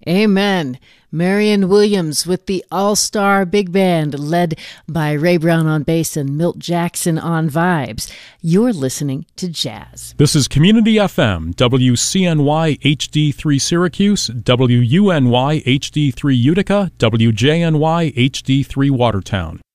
Amen. Marion Williams with the All-Star Big Band led by Ray Brown on bass and Milt Jackson on vibes. You're listening to Jazz. This is Community FM, WCNY HD3 Syracuse, WUNY HD3 Utica, WJNY HD3 Watertown.